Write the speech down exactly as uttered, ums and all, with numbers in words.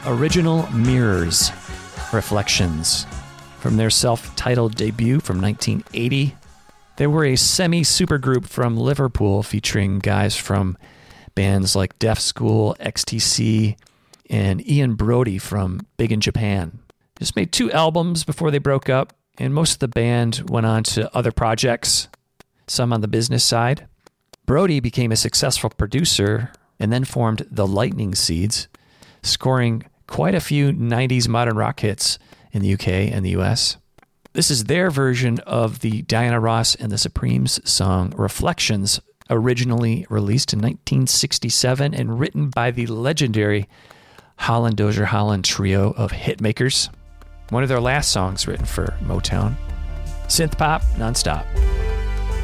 Original Mirrors, Reflections. From their self-titled debut from nineteen eighty, they were a semi-supergroup from Liverpool featuring guys from bands like Deaf School, X T C, and Ian Brody from Big in Japan. Just made two albums before they broke up, and most of the band went on to other projects, some on the business side. Brody became a successful producer and then formed the Lightning Seeds, scoring quite a few nineties modern rock hits in the U K and the U S. This is their version of the Diana Ross and the Supremes song Reflections, originally released in nineteen sixty-seven and written by the legendary Holland Dozier Holland trio of hitmakers. One of their last songs written for Motown. Synth pop nonstop.